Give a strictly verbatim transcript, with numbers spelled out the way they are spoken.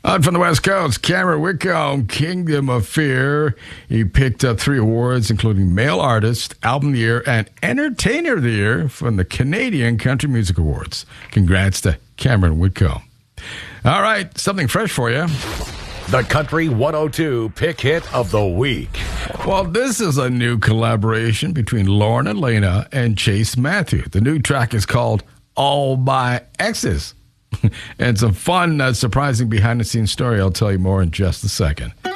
Out from the West Coast, Cameron Whitcomb, Kingdom of Fear. He picked up three awards, including Male Artist, Album of the Year, and Entertainer of the Year from the Canadian Country Music Awards. Congrats to Cameron Whitcomb. All right, something fresh for you. The Country one oh two Pick Hit of the Week. Well, this is a new collaboration between Lauren Elena and Chase Matthew. The new track is called All My Exes. And some fun, uh, surprising behind-the-scenes story. I'll tell you more in just a second.